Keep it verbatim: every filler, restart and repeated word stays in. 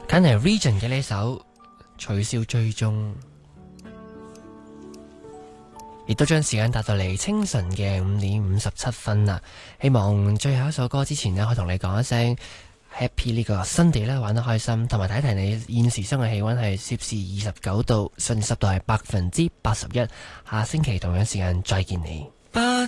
梗係 Region 嘅呢首取消追蹤，亦都將時間達到嚟清晨嘅五點五十七分啦。希望最後一首歌之前呢，可以同你講一聲 Happy 呢個新地咧，玩得開心，同埋睇一睇你現時室外氣溫係攝氏二十九度，相對濕度係百分之八十一。下星期同樣時間再見你。